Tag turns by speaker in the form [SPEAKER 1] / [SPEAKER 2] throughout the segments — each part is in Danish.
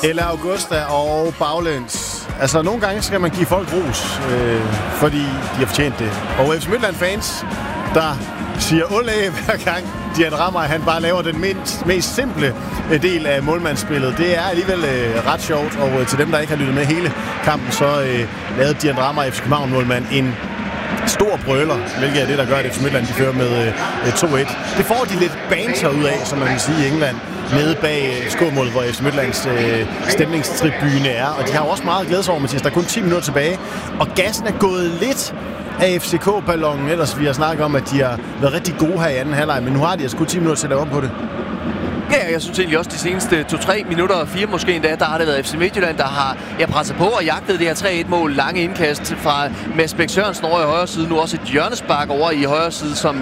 [SPEAKER 1] eller Augusta og baglæns. Altså, nogle gange skal man give folk ros, fordi de har fortjent det. Og FC Midtjylland-fans, der siger olé hver gang Dian Ramay, han bare laver den mest simple del af målmandsspillet. Det er alligevel ret sjovt, og til dem, der ikke har lyttet med hele kampen, så lavede Dian Ramay, FC København-målmand, en stor brøler, hvilket er det, der gør, at FC Midtjylland de fører med 2-1. Det får de lidt banter ud af, som man vil sige i England, nede bag skåmålet, hvor FC Midtjyllands stemningstribune er. Og de har også meget glædes over, Mathias. Der er kun 10 minutter tilbage, og gassen er gået lidt af FCK-ballonen. Ellers vi har snakket om, at de har været rigtig gode her i anden halvleg, men nu har de altså kun 10 minutter til at lave om på det.
[SPEAKER 2] Ja, jeg synes egentlig også de seneste 2-3 minutter, 4 måske endda, der har det været FC Midtjylland, der har presset på og jagtet det her 3-1-mål. Lange indkast fra Mads Bæk Sørensen over i højre side. Nu også et hjørnespark over i højre side, som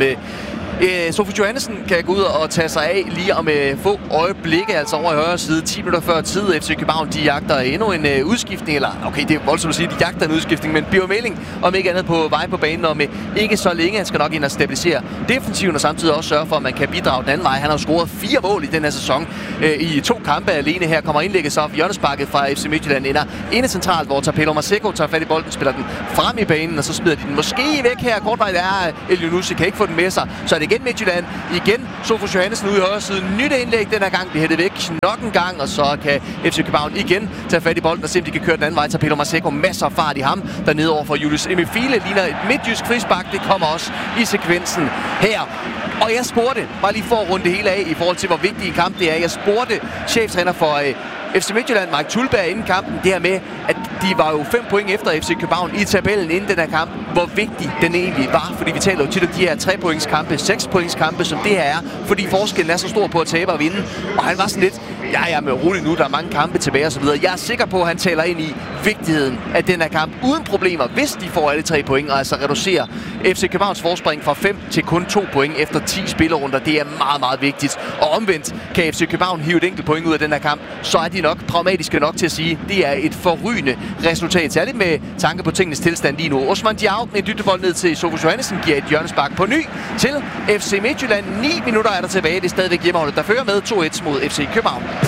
[SPEAKER 2] Sofus Johannessen kan gå ud og tage sig af lige om få øjeblikke, altså over i højre side. 10 minutter før tid. FC København, de jagter endnu en udskiftning, eller okay, det er voldsomt at sige, de jagter en udskiftning, men Birger Meling, om ikke andet på vej på banen, og med ikke så længe, han skal nok ind og stabilisere defensiven, og samtidig også sørge for, at man kan bidrage den anden vej. Han har scoret 4 mål i den her sæson i 2 kampe alene. Her kommer indlægget så hjørnesparket fra FC Midtjylland inde centralt, hvor Tapelo Maseko tager fat i bolden, spiller den frem i banen, og så smider de den måske væk her. Kortvejt er Elyounoussi, kan ikke få den med sig, så er det igen Midtjylland. Igen Sofus Johannessen ude i højre side. Nyt indlæg den her gang. Det hætter væk nok en gang, og så kan FC København igen tage fat i bolden og se, om de kan køre den anden vej. Tapelo Maseko, masser af fart i ham. Dernede over for Julius Emifile ligner et midtjysk frispark. Det kommer også i sekvensen her. Og jeg spurgte, bare lige for at runde det hele af i forhold til, hvor vigtig en kamp det er. Jeg spurgte cheftræner for FC Midtjylland, Mike Thulberg, inden kampen, det her med, at de var jo 5 point efter FC København i tabellen inden den her kamp, hvor vigtig den egentlig var, fordi vi taler jo tit om de her 3-pointskampe, 6-pointskampe, som det her er, fordi forskellen er så stor på at tabe og vinde. Og han var sådan lidt, ja, men roligt nu, der er mange kampe tilbage og så videre. Jeg er sikker på, at han taler ind i vigtigheden af den her kamp uden problemer, hvis de får alle 3 point, og altså reducerer FC Københavns forspring fra 5 til kun 2 point efter 10 spillerunder. Det er meget, meget vigtigt. Og omvendt kan FC København hive et enkelt point ud af den her kamp, så er de nok pragmatiske nok til at sige, at det er et forrygende resultat. Særligt med tanke på tingenes tilstand lige nu. Osman Diao med dybdebold ned til Sofus Johannessen giver et hjørnespark på ny til FC Midtjylland. 9 minutter er der tilbage. Det er stadigvæk hjemmeholdet, der fører med 2-1 mod FC København.